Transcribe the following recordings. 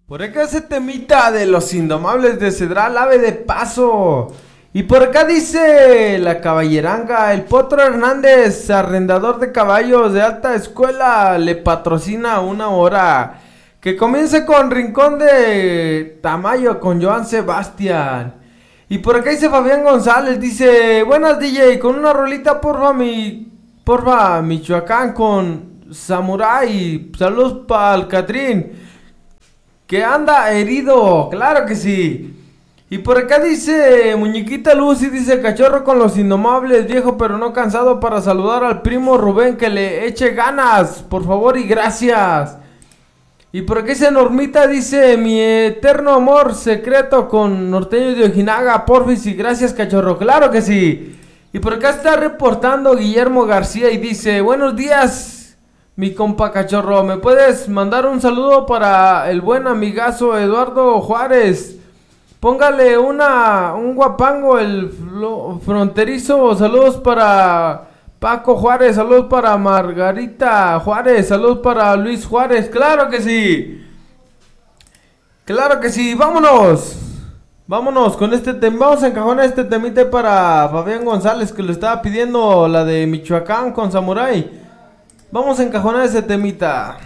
Por acá ese temita de los indomables de Cedral, ave de paso. Y por acá dice la caballeranga, el Potro Hernández, arrendador de caballos de alta escuela, le patrocina una hora. Que comience con Rincón de Tamayo, con Joan Sebastián. Y por acá dice Fabián González, dice, buenas DJ, con una rolita porfa Michoacán con Samurai. Saludos para el Catrín que anda herido, claro que sí. Y por acá dice Muñequita Lucy, dice cachorro con los indomables, viejo pero no cansado para saludar al primo Rubén que le eche ganas, por favor y gracias. Y por acá dice Normita, dice mi eterno amor secreto con Norteño de Ojinaga, porfis y gracias cachorro, claro que sí. Y por acá está reportando Guillermo García y dice buenos días. Mi compa cachorro, ¿me puedes mandar un saludo para el buen amigazo Eduardo Juárez? Póngale un guapango, el fronterizo. Saludos para Paco Juárez, saludos para Margarita Juárez, saludos para Luis Juárez. Claro que sí, claro que sí, vámonos. Vámonos con este tema, vamos a encajonar este temite para Fabián González que le estaba pidiendo la de Michoacán con Samurai. Vamos a encajonar ese temita.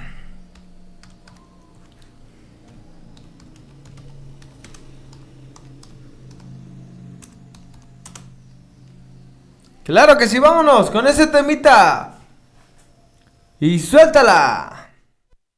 Claro que sí, vámonos con ese temita. Y suéltala.